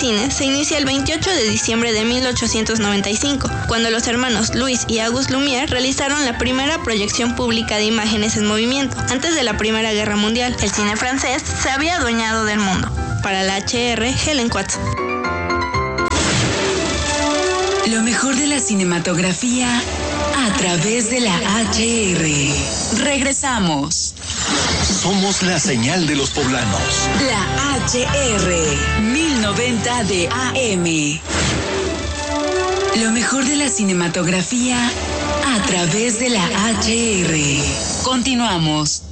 cine se inicia el 28 de diciembre de 1895, cuando los hermanos Louis y Auguste Lumière realizaron la primera proyección pública de imágenes en movimiento. Antes de la Primera Guerra Mundial, el cine francés se había adueñado del mundo. Para la HR, Helen Quatz. Lo mejor de la cinematografía a través de la HR. Regresamos. Somos la señal de los poblanos. La HR 1090 de AM. Lo mejor de la cinematografía a través de la HR. Continuamos.